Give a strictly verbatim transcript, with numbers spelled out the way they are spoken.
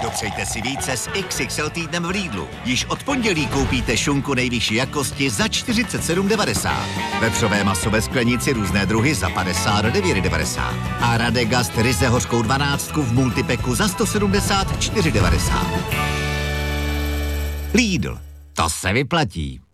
Ušetřujte si více s iks iks el týdnem v Lidlu. Již od pondělí koupíte šunku nejvyšší jakosti za čtyřicet sedm devadesát. Vepřové maso ve sklenici různé druhy za padesát devět devadesát. A Radegast ryze hořkou dvanáctku v multipeku za sto sedmdesát čtyři devadesát. Lidl, to se vyplatí.